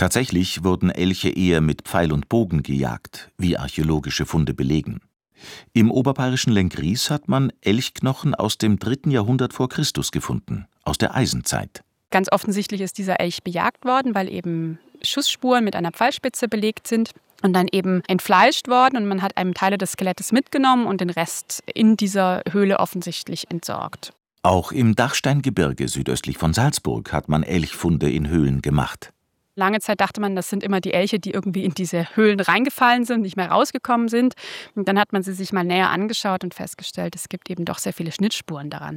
Tatsächlich wurden Elche eher mit Pfeil und Bogen gejagt, wie archäologische Funde belegen. Im oberbayerischen Lenggries hat man Elchknochen aus dem 3. Jahrhundert vor Christus gefunden, aus der Eisenzeit. Ganz offensichtlich ist dieser Elch bejagt worden, weil eben Schussspuren mit einer Pfeilspitze belegt sind und dann eben entfleischt worden und man hat einem Teile des Skelettes mitgenommen und den Rest in dieser Höhle offensichtlich entsorgt. Auch im Dachsteingebirge südöstlich von Salzburg hat man Elchfunde in Höhlen gemacht. Lange Zeit dachte man, das sind immer die Elche, die irgendwie in diese Höhlen reingefallen sind, nicht mehr rausgekommen sind. Und dann hat man sie sich mal näher angeschaut und festgestellt, es gibt eben doch sehr viele Schnittspuren daran.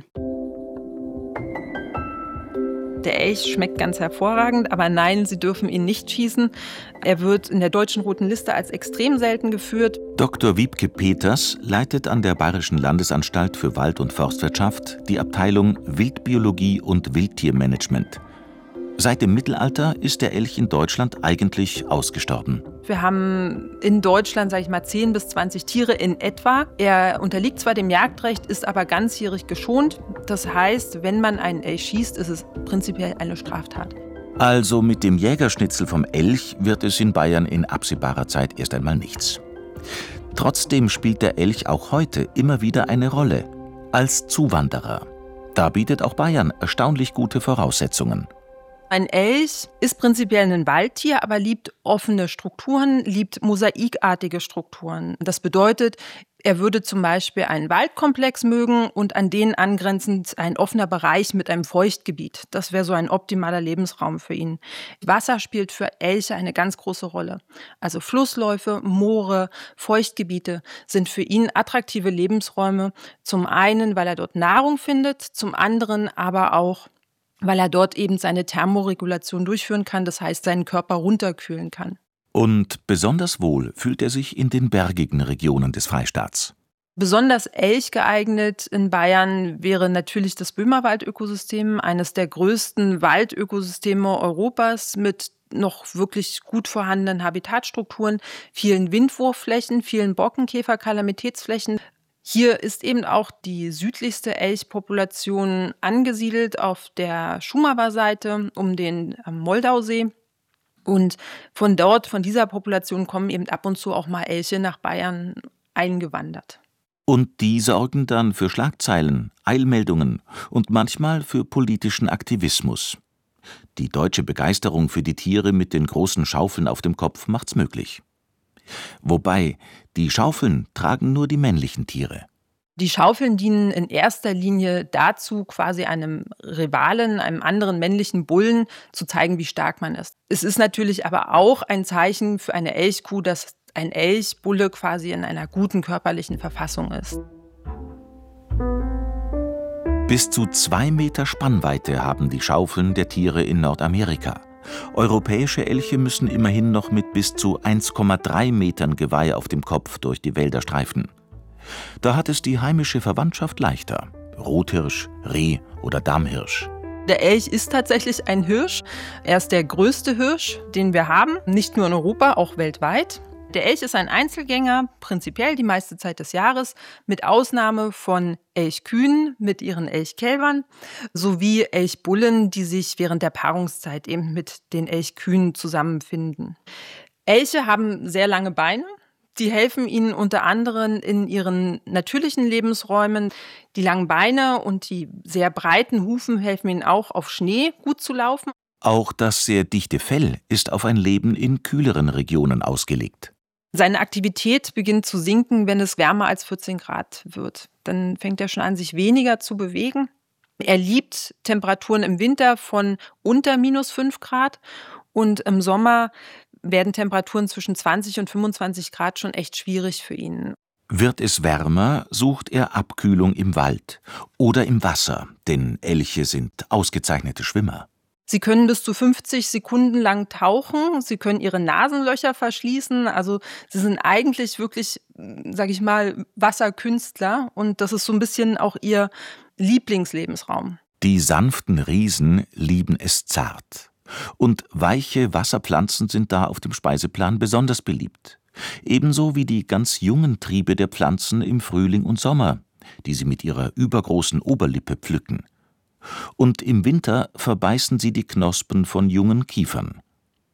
Der Elch schmeckt ganz hervorragend, aber nein, Sie dürfen ihn nicht schießen. Er wird in der Deutschen Roten Liste als extrem selten geführt. Dr. Wiebke Peters leitet an der Bayerischen Landesanstalt für Wald- und Forstwirtschaft die Abteilung Wildbiologie und Wildtiermanagement. Seit dem Mittelalter ist der Elch in Deutschland eigentlich ausgestorben. Wir haben in Deutschland, 10 bis 20 Tiere in etwa. Er unterliegt zwar dem Jagdrecht, ist aber ganzjährig geschont. Das heißt, wenn man einen Elch schießt, ist es prinzipiell eine Straftat. Also mit dem Jägerschnitzel vom Elch wird es in Bayern in absehbarer Zeit erst einmal nichts. Trotzdem spielt der Elch auch heute immer wieder eine Rolle. Als Zuwanderer. Da bietet auch Bayern erstaunlich gute Voraussetzungen. Ein Elch ist prinzipiell ein Waldtier, aber liebt offene Strukturen, liebt mosaikartige Strukturen. Das bedeutet, er würde zum Beispiel einen Waldkomplex mögen und an den angrenzend ein offener Bereich mit einem Feuchtgebiet. Das wäre so ein optimaler Lebensraum für ihn. Wasser spielt für Elche eine ganz große Rolle. Also Flussläufe, Moore, Feuchtgebiete sind für ihn attraktive Lebensräume. Zum einen, weil er dort Nahrung findet, zum anderen aber auch, weil er dort eben seine Thermoregulation durchführen kann, das heißt seinen Körper runterkühlen kann. Und besonders wohl fühlt er sich in den bergigen Regionen des Freistaats. Besonders elchgeeignet in Bayern wäre natürlich das Böhmerwaldökosystem, eines der größten Waldökosysteme Europas mit noch wirklich gut vorhandenen Habitatstrukturen, vielen Windwurfflächen, vielen Borkenkäfer-Kalamitätsflächen. Hier ist eben auch die südlichste Elchpopulation angesiedelt auf der Schumacher-Seite um den Moldausee. Und von dieser Population kommen eben ab und zu auch mal Elche nach Bayern eingewandert. Und die sorgen dann für Schlagzeilen, Eilmeldungen und manchmal für politischen Aktivismus. Die deutsche Begeisterung für die Tiere mit den großen Schaufeln auf dem Kopf macht's möglich. Wobei, die Schaufeln tragen nur die männlichen Tiere. Die Schaufeln dienen in erster Linie dazu, quasi einem Rivalen, einem anderen männlichen Bullen, zu zeigen, wie stark man ist. Es ist natürlich aber auch ein Zeichen für eine Elchkuh, dass ein Elchbulle quasi in einer guten körperlichen Verfassung ist. Bis zu 2 Meter Spannweite haben die Schaufeln der Tiere in Nordamerika. Europäische Elche müssen immerhin noch mit bis zu 1,3 Metern Geweih auf dem Kopf durch die Wälder streifen. Da hat es die heimische Verwandtschaft leichter. Rothirsch, Reh oder Damhirsch. Der Elch ist tatsächlich ein Hirsch. Er ist der größte Hirsch, den wir haben, nicht nur in Europa, auch weltweit. Der Elch ist ein Einzelgänger, prinzipiell die meiste Zeit des Jahres, mit Ausnahme von Elchkühen mit ihren Elchkälbern sowie Elchbullen, die sich während der Paarungszeit eben mit den Elchkühen zusammenfinden. Elche haben sehr lange Beine. Die helfen ihnen unter anderem in ihren natürlichen Lebensräumen. Die langen Beine und die sehr breiten Hufen helfen ihnen auch, auf Schnee gut zu laufen. Auch das sehr dichte Fell ist auf ein Leben in kühleren Regionen ausgelegt. Seine Aktivität beginnt zu sinken, wenn es wärmer als 14 Grad wird. Dann fängt er schon an, sich weniger zu bewegen. Er liebt Temperaturen im Winter von unter -5 Grad und im Sommer werden Temperaturen zwischen 20 und 25 Grad schon echt schwierig für ihn. Wird es wärmer, sucht er Abkühlung im Wald oder im Wasser, denn Elche sind ausgezeichnete Schwimmer. Sie können bis zu 50 Sekunden lang tauchen, sie können ihre Nasenlöcher verschließen, also sie sind eigentlich wirklich, Wasserkünstler und das ist so ein bisschen auch ihr Lieblingslebensraum. Die sanften Riesen lieben es zart. Und weiche Wasserpflanzen sind da auf dem Speiseplan besonders beliebt. Ebenso wie die ganz jungen Triebe der Pflanzen im Frühling und Sommer, die sie mit ihrer übergroßen Oberlippe pflücken. Und im Winter verbeißen sie die Knospen von jungen Kiefern.